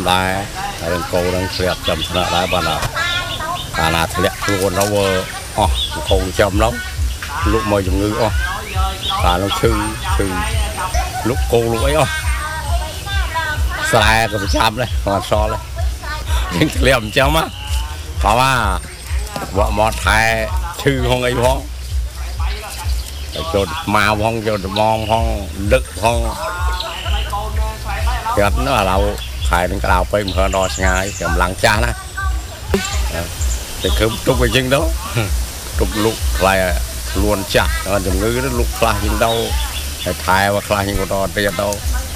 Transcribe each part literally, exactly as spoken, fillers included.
đá rồi cô đang liệt chậm thằng đá ban nào à là liệt luôn nó vừa oh cô chậm lắm lúc mà dùng ngư oh à nó chư chư lúc cô lúc ấy oh sai cái chậm đấy còn so đấy nhưng liệm chậm á có à vợ mọt thay chư không ấy phong cho màu phong cho mong phong đực phong cái nó là đâu khai đến cái đầu phải hơn đo ngay cầm lăng cha đó thì cứ trục cái chân đó trục lục lại luôn chặt rồi đừng ngư nó lục lại nhưng đâu thay và lại nhưng còn tiền đâu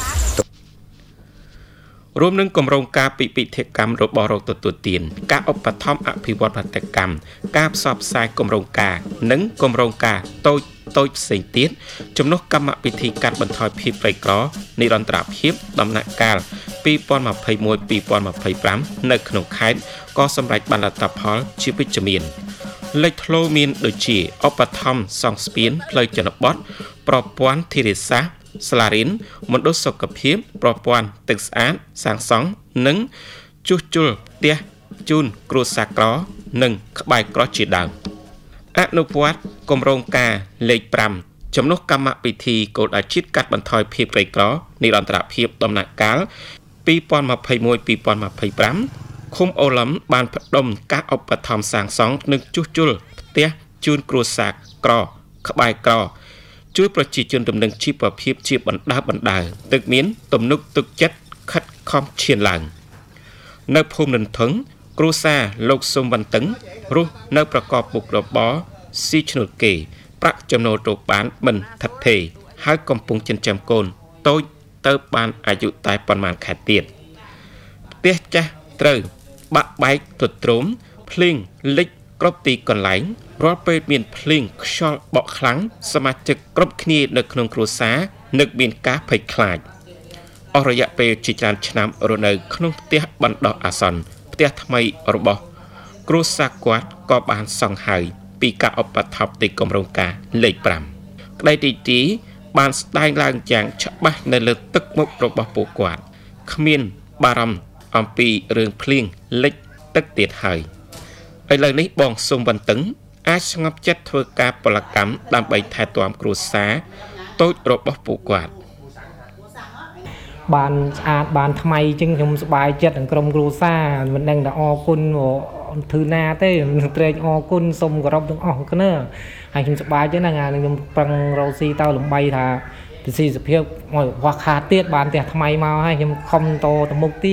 รวม នឹង គម្រោងការ ពិពិធកម្ម របស់ រោគ ទទួលទាន ការ ឧបត្ថម្ភ អភិវឌ្ឍ ផលិតកម្ម ការ ផ្សព្វផ្សាយ គម្រោងការ និង គម្រោងការ តូច តូច ផ្សេង ទៀត ជំនួស កម្ម ពិធី កាត់ បន្ថយ ភាព ក្រីក្រ និរន្តរភាព ដំណាក់ កាល ពីរពាន់ម្ភៃមួយ ពីរពាន់ម្ភៃប្រាំ នៅ ក្នុង ខេត្ត ក៏ សម្រេច បាន លទ្ធផល ជា វិជ្ជមាន លេច ធ្លោ មាន ដូចជា ឧបត្ថម្ភ សង់ស្ពាន ផ្លូវ ជនបទ ប្រព័ន្ធ ធារាសាស្ត្រ សាលារៀន មណ្ឌលសុខភាព ប្រព័ន្ធ ទឹកស្អាត សាងសង់ និង ជួសជុល ផ្ទះ ជូន គ្រួសារក្រ និង ក្បែរក្រ ជាដើម អនុវត្ត គម្រោងការ លេខ ប្រាំ ជំនួស កម្មពិធី គោលដៅជាតិ កាត់ បន្ថយ ភាព ក្រីក្រ និរន្តរភាព ដំណាក់ កាល ពីរពាន់ម្ភៃមួយ ពីរពាន់ម្ភៃប្រាំ ឃុំ អូឡឹម បាន ផ្ដុំ ការ ឧបត្ថម្ភ សាងសង់ និង ជួសជុល ផ្ទះ ជូន គ្រួសារ ក្រ ក្បែរក្រ ជួយ ប្រជាជន ដំណឹង ជីវភាព ជា បណ្ដើបណ្ដើ ទឹក មាន ទំនុក ទឹក ចិត្ត ខិត ខំ ឈាន ឡើង នៅ ភូមិ និនថង គ្រួសារ លោក សុំ វ៉ាន់តឹង រស់ នៅ ប្រកប មុខ របរ ស៊ីឈ្នួល គេ ប្រាក់ ចំណូល រក បាន មិន ថិតថេរ ហើយ កំពុង ចិញ្ចឹម កូន តូច ទៅ បាន អាយុ តែ ប៉ុន្មាន ខែ ទៀត ផ្ទះ ចាស់ ត្រូវ បាក់បែក ទទ្រោម ភ្លៀង លិច គ្រប់ ទី កន្លែង រាល់ ពេល មាន ភ្លៀង ខ្យល់ បក់ ខ្លាំង សមាជិក គ្រប់ គ្នា នៅ ក្នុង គ្រួសារ នឹក មាន ការ ភ័យ ខ្លាច អស់ រយៈ ពេល ជា ច្រើន ឆ្នាំ រនៅ ក្នុង ផ្ទះ បណ្ដោះ អាសន្ន ផ្ទះ ថ្មី របស់ គ្រួសារ គាត់ ក៏ បាន សង់ ហើយ ពី ការ ឧបត្ថម្ភ ទី គម្រោងការ លេខ ប្រាំ ក្តី ទីទី បាន ស្ដែង ឡើង យ៉ាង ច្បាស់ នៅ លើ ទឹក មុខ របស់ ពួក គាត់ គ្មាន បារម្ភ អំពី រឿង ភ្លៀង លិច ទឹក ទៀត ហើយ ឥឡូវ នេះ បង សុំ វ៉ាន់តឹង អាច ស្ងប់ចិត្ត ធ្វើ ការ ពលកម្ម ដើម្បី ថែទាំ គ្រួសារ តូច របស់ ពួក គាត់បាន ស្អាត បាន ថ្មី ចឹង ខ្ញុំ សប្បាយ ចិត្ត នឹង ក្រុម គ្រួសារ មិន ដឹង ថា អរគុណ ធឺណា ទេ ត្រេក អរគុណ សូម គោរព ទាំង អស់ គ្នា ហើយ ខ្ញុំ សប្បាយ ចិត្ត ណាស់ ខ្ញុំ ប្រឹង រកស៊ី ទៅ លំបី ថា ពីស៊ីសភាព មក វ៉ាស់ ខាត ទៀត បាន ផ្ទះ ថ្មី មក ហើយ ខ្ញុំ ខំ ត ទៅ មុខ ទៀត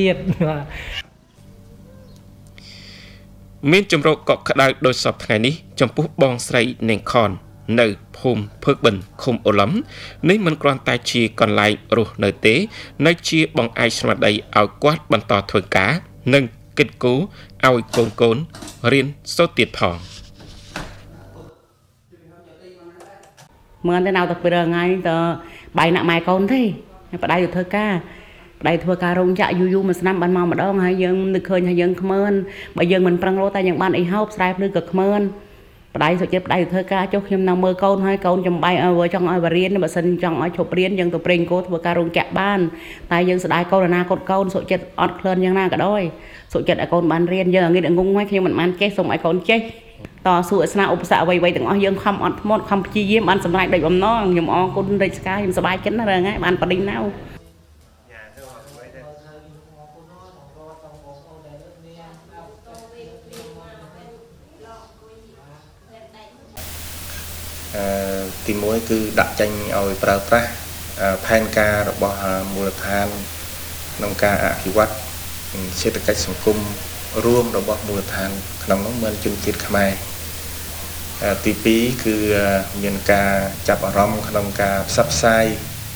មាន ជំរក កក់ ក្ដៅ ដោយ សព ថ្ងៃ នេះ ចំពោះ បង ស្រី នាង ខន នៅ ភូមិ ភើកបិន ឃុំ អូឡឹម នេះ មិន គ្រាន់ តែ ជា កន្លែង រស់ នៅ ទេ នៅ ជា បងឯក ស្មារតី ឲ្យ គាត់ បន្ត ធ្វើ ការ និង គិត គូរ ឲ្យ កូន កូន រៀន សូត្រ ទៀត ផងមើល ទៅ នៅ តែ ពី រ ថ្ងៃ ទៅ បាយ ណាក់ ម៉ែ កូន ទេ ប្តី ទៅ ធ្វើ ការ ប្តី ធ្វើ ការ រោងចក្រ យូរ យូរ មួយ ឆ្នាំ បាន មក ម្ដង ហើយ យើង នឹក ឃើញ ថា យើង ក្មើន បើ យើង មិន ប្រឹង រក តែ យើង បាន អី ហូប ស្រែ ភ្លឺ ក៏ ក្មើន ប្តី សុខចិត្ត ប្តី ទៅ ធ្វើ ការ ចុះ ខ្ញុំ នៅ មើល កូន ហើយ កូន ចំបាយ ឲ្យ ចង់ ឲ្យ បរៀន បើ សិន ចង់ ឲ្យ ឈប់ រៀន យើង ទៅ ប្រេង គោ ធ្វើ ការ រោងចក្រ បាន តែ យើង ស្ដាយ កូន ណា កូន កូន សុខចិត្ត អត់ ឃ្លាន យ៉ាង ណា ក៏ ដោយ សុខចិត្ត ឲ្យ កូន បាន រៀន យើង ងឹត ងង ហើយ ខ្ញុំ មិន បាន ចេះ សូម ឲ្យ កូន ចេះ តស៊ូ ឲ្យ ស្នា ឧបសគ្គ អ្វីៗ ទាំង អស់ យើង ខំ អត់ធ្មត់ ខំ ព្យាយាម បាន សម្រេច ដូច បំណង ខ្ញុំ អរគុណ រាជការ ខ្ញុំ សប្បាយ ចិត្ត ណាស់ រឿង ហើយ បាន បដិញ នៅទីមួយ គឺ ដាក់ ចេញ ឲ្យ ប្រើប្រាស់ ផែនការ របស់ មូលដ្ឋាន ក្នុង ការ អភិវឌ្ឍ សេដ្ឋកិច្ច សង្គម រួម របស់ មូលដ្ឋាន ក្នុង នោះ មាន ជនជាតិ ខ្មែរ ទីពីរ គឺ មាន ការ ចាប់ អារម្មណ៍ ក្នុង ការ ផ្សព្វផ្សាយ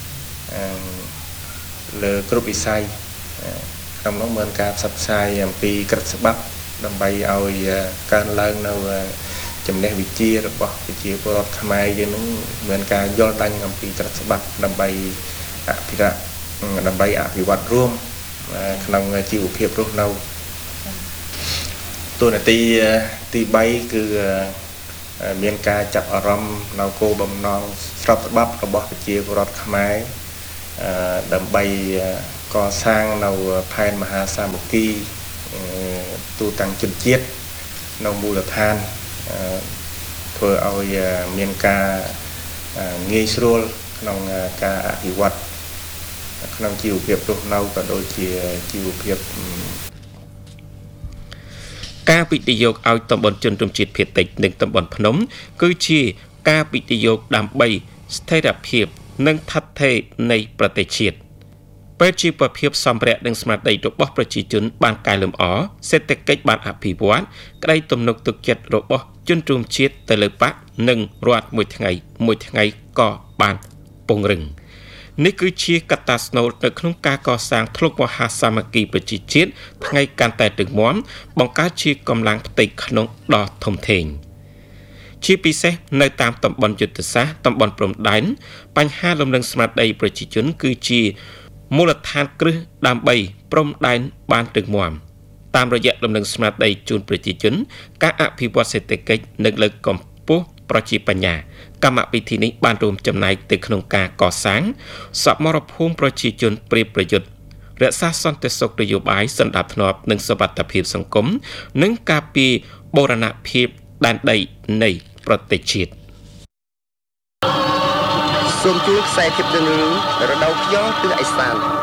លើ គ្រប់ វិស័យ ក្នុង នោះ មាន ការ ផ្សព្វផ្សាយ អំពី ក្រឹត ច្បាប់ ដើម្បី ឲ្យ កើនឡើង នៅ ចំណេះ វិជ្ជា របស់ ប្រជា ពលរដ្ឋ ខ្មែរ យើង នឹង មាន ការ យល់ ដាញ់ អំពី ក្រឹត ច្បាប់ ដើម្បី អភិរក្ស ដើម្បី អភិវឌ្ឍ រួម ក្នុង ជីវភាព រស់ នៅ តួនាទី ទីបី គឺ មាន ការ ចាប់ អារម្មណ៍ នៅ គោល បំណង ស្រប ច្បាប់ របស់ ប្រជា ពលរដ្ឋ ខ្មែរ ដើម្បី បก่อสร้างเราภายมหาสามัคคีตูตังจุดเจ็ดเรามูลฐานเพื่อเอาเมียนกาเงยสโลក្នុងការអភិវឌ្ឍក្នុងជីវភាពរស់នៅក៏ដូចជាជីវភាពការវិនិយោគឲ្យតំបន់ជនរួមជាតិភាគតិចនិងតំបន់ភ្នំគឺជាការវិនិយោគដើម្បីស្ថិរភាពនិងថិតថេរនៃប្រទេសជាតិពេលជីវភាពសម្ភារៈនិងស្មារតីរបស់ប្រជាជនបានកែលម្អសេដ្ឋកិច្ចបានអភិវឌ្ឍក្តីទំនុកទុកចិត្តរបស់ជនរួមជាតិទៅលើបកនិងរដ្ឋមួយថ្ងៃមួយថ្ងៃក៏បានពង្រឹងនេះគឺជាកត្តាស្នូលនៅក្នុងការកសាងធ្លុកមហាសាមគ្គីប្រជាជាតិថ្ងៃកាន់តែរឹងមាំបង្កើតជាកម្លាំងផ្ទៃក្នុងដ៏ធំធេងជាពិសេសនៅតាមតំបន់យុទ្ធសាស្ត្រតំបន់ព្រំដែនបញ្ហាលំនឹងស្មារតីប្រជាជនគឺជាមូលដ្ឋានគ្រឹះដើម្បីព្រំដែនបានរឹងមាំតាមរយៈលំនឹងស្មារតីជូនប្រជាជនការអភិវឌ្ឍសេដ្ឋកិច្ចនិងលើកកម្ពស់ប្រជាបញ្ញាកម្មវិធីនេះបានរួមចំណែកទៅក្នុងការកសាងសមរភូមិប្រជាជនប្រៀបប្រយុទ្ធរក្សាសន្តិសុខនយោបាយសណ្ដាប់ធ្នាប់និងសុវត្ថិភាពសង្គមនិងការពារបូរណភាពដែនដីនៃប្រទេសជាតិសូមជួលខ្សែភាពរឿងរដូវខ្យល់ទិសឦសាន